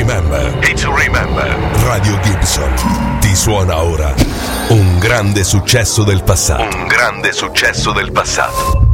remember. Radio Gibson ti suona ora un grande successo del passato.